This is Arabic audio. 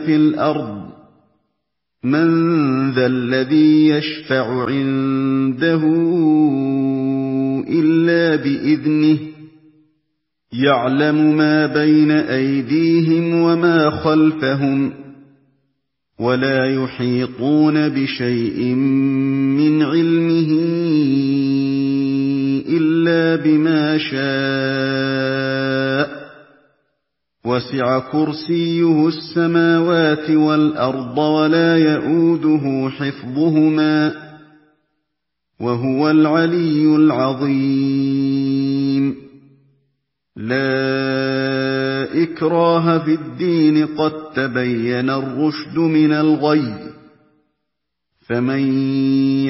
فِي الْأَرْضِ مَن ذَا الَّذِي يَشْفَعُ عِندَهُ إِلَّا بِإِذْنِهِ يَعْلَمُ مَا بَيْنَ أَيْدِيهِمْ وَمَا خَلْفَهُمْ وَلَا يُحِيطُونَ بِشَيْءٍ مِّنْ عِلْمِهِ إِلَّا بِمَا شَاءَ وَسِعَ كُرْسِيُّهُ السَّمَاوَاتِ وَالْأَرْضَ وَلَا يَئُودُهُ حِفْظُهُمَا وَهُوَ الْعَلِيُّ الْعَظِيمُ لَا إِكْرَاهَ فِي الدِّينِ قَد تَّبَيَّنَ الرُّشْدُ مِنَ الْغَيِّ فَمَن